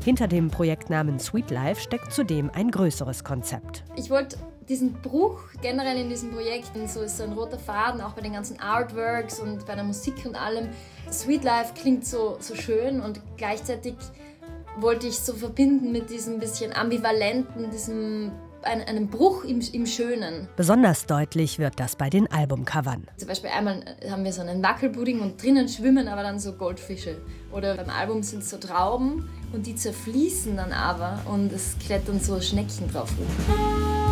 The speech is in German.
Hinter dem Projektnamen Sweet Life steckt zudem ein größeres Konzept. Ich wollte diesen Bruch generell in diesem Projekt, so ist so ein roter Faden, auch bei den ganzen Artworks und bei der Musik und allem. Sweet Life klingt so schön und gleichzeitig wollte ich so verbinden mit diesem bisschen ambivalenten, einem Bruch im Schönen. Besonders deutlich wird das bei den Albumcovern. Zum Beispiel einmal haben wir so einen Wackelpudding und drinnen schwimmen aber dann so Goldfische. Oder beim Album sind es so Trauben und die zerfließen dann aber und es klettern so Schnecken drauf rum.